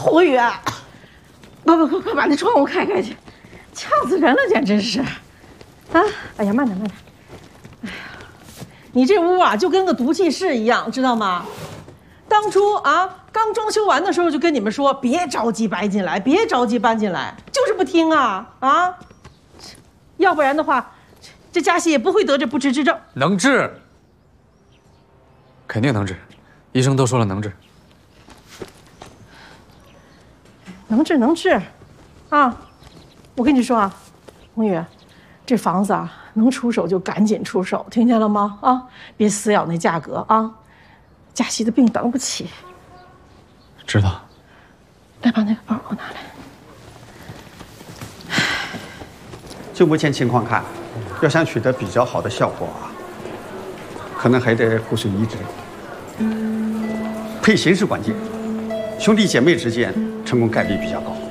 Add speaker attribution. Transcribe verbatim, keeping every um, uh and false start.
Speaker 1: 胡宇，不不不，快把那窗户开开去，呛死人了，简直是！啊，哎呀，慢点慢点。哎呀，你这屋啊，就跟个毒气室一样，知道吗？当初啊，刚装修完的时候就跟你们说，别着急搬进来，别着急搬进来，就是不听啊啊！要不然的话，这嘉熙也不会得这不治之症。
Speaker 2: 能治，肯定能治，医生都说了能治。
Speaker 1: 能治能治，啊！我跟你说啊，红宇，这房子啊，能出手就赶紧出手，听见了吗？啊，别死咬那价格啊！嘉熙的病等不起。
Speaker 2: 知道。
Speaker 1: 来，把那个包给我拿来。
Speaker 3: 就目前情况看，要想取得比较好的效果啊，可能还得骨髓移植。配型是关键，兄弟姐妹之间成功概率比较高。